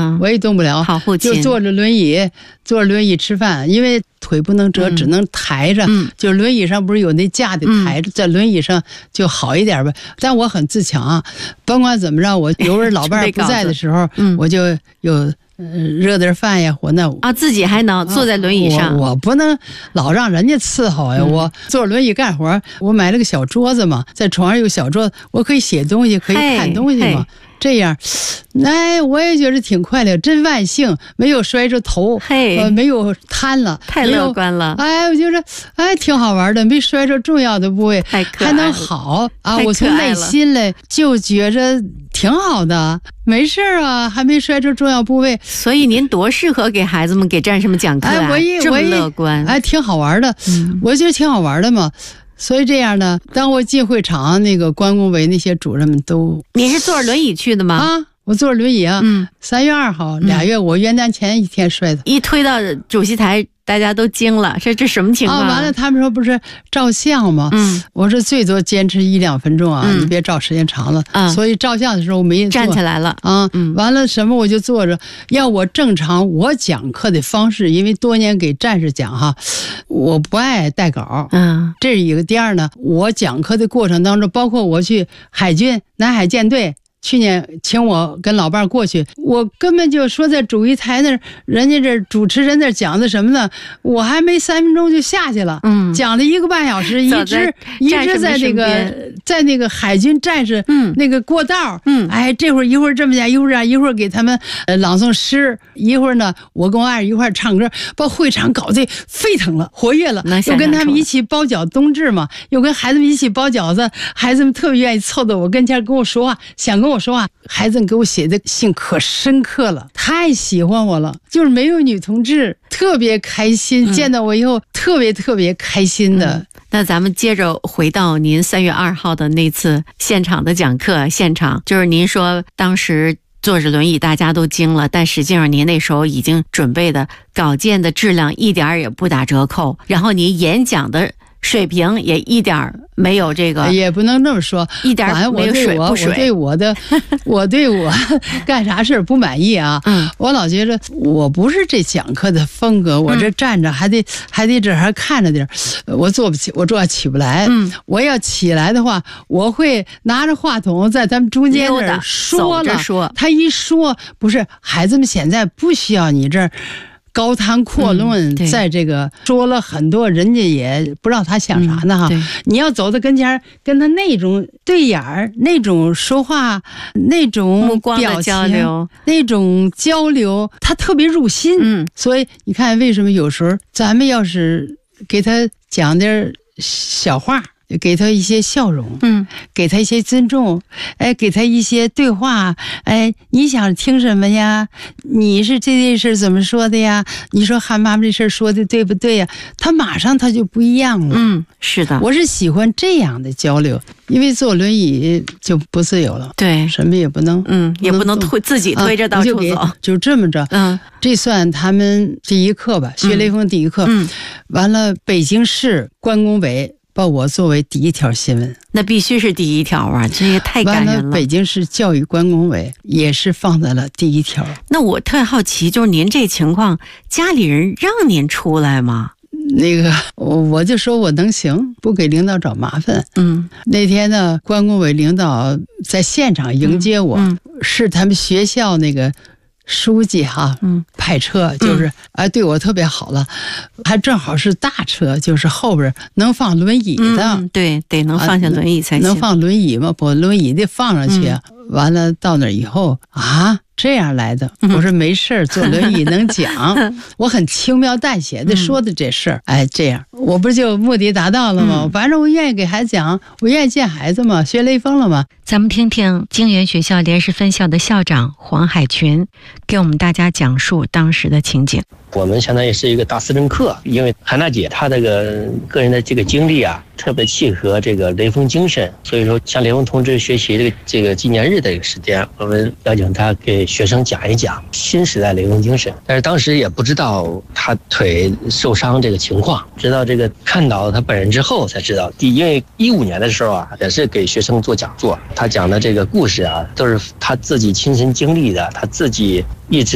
我也动不了， 好父亲就坐着轮椅吃饭，因为腿不能折，只能抬着，就轮椅上不是有那架的抬着，在轮椅上就好一点吧。但我很自强，甭管怎么着，我有人老伴不在的时候，我就有热点饭呀或那自己还能坐在轮椅上。 我不能老让人家伺候呀，我坐轮椅干活，我买了个小桌子嘛，在床上有小桌子，我可以写东西，可以看东西嘛。这样，我也觉得挺快乐，真万幸，没有摔着头，没有瘫了， 太乐观了。 我觉得挺好玩的，没摔着重要的部位，还能好啊！我从内心里就觉着挺好的，没事啊，还没摔着重要部位。 所以您多适合给孩子们给战士们讲课啊！这么乐观， 挺好玩的，我觉得挺好玩的嘛。所以这样呢，当我进会场，那个关工委那些主任们都， 你是坐着轮椅去的吗？ 我坐着轮椅啊。3月2号，2月我元旦前一天摔的， 一推到主席台，大家都惊了，这什么情况？ 完了，他们说不是照相吗？我说最多坚持1-2分钟啊，你别照时间长了。所以照相的时候我没站起来了完了什么我就坐着。要我正常我讲课的方式，因为多年给战士讲哈，我不爱带稿。这是一个。第二呢，我讲课的过程当中，包括我去海军南海舰队。去年请我跟老伴过去，我根本就说在主席台那儿，人家这主持人那讲的什么呢？我还没3分钟就下去了，讲了1个半小时，一直在那个海军战士那个过道，这会儿一会儿这么讲，一会儿这样，一会儿给他们朗诵诗，一会儿呢我跟我爱人一块唱歌，把会场搞得沸腾了，活跃了，又跟他们一起包饺子冬至嘛，又跟孩子们一起包饺子，孩子们特别愿意凑到我跟前跟我说话，想跟我说话，孩子给我写的信可深刻了，太喜欢我了，就是没有女同志，特别开心，见到我以后特别开心的。 那咱们接着回到您3月2号的那次现场的讲课现场，就是您说当时坐着轮椅大家都惊了，但实际上您那时候已经准备的稿件的质量一点也不打折扣，然后您演讲的水平也一点没有这个， 也不能这么说， 一点没有水不水。 我对我干啥事不满意啊？我老觉得我不是这讲课的风格，我这站着还得这还看着点，我坐不起，我主要起不来。我要起来的话，我会拿着话筒在他们中间那儿说了，他一说不是孩子们现在不需要你这儿。高谈阔论，在这个说了很多，人家也不知道他想啥呢哈。你要走到跟前，跟他那种对眼儿，那种说话，那种表情，那种交流，他特别入心。所以你看，为什么有时候咱们要是给他讲点小话，给他一些笑容，给他一些尊重，给他一些对话，你想听什么呀？你是这件事怎么说的呀？你说韩妈妈这事说的对不对呀？他马上他就不一样了。 是的， 我是喜欢这样的交流，因为坐轮椅就不自由了， 对， 什么也不能， 也不能自己推着到处走， 就这么着，这算他们第一课吧，学雷锋第一课，完了，北京市关工委把我作为第一条新闻， 那必须是第一条啊！这也太感人了。 完了，北京市教育关工委也是放在了第一条。 那我特好奇，就是您这情况，家里人让您出来吗？ 那个，我就说我能行，不给领导找麻烦。那天呢，关工委领导在现场迎接我，是他们学校那个书记哈，派车就是对我特别好了，还正好是大车，就是后边能放轮椅的， 对，得能放下轮椅才行， 能放轮椅吗？把轮椅得放上去。完了到那以后这样来的，我说没事，坐轮椅能讲，我很轻描淡写的说的这事儿，这样我不就目的达到了吗？反正我愿意给孩子讲，我愿意见孩子嘛，学雷锋了嘛。 咱们听听京原学校莲师分校的校长黄海群给我们大家讲述当时的情景。 我们相当于是一个大思政课，因为韩大姐她这个个人的这个经历啊，特别契合这个雷锋精神，所以说向雷锋同志学习这个纪念日的一个时间，我们邀请他给学生讲一讲新时代雷锋精神。但是当时也不知道他腿受伤这个情况，直到这个看到他本人之后才知道。因为15年的时候啊，也是给学生做讲座，他讲的这个故事啊，都是他自己亲身经历的，他自己一直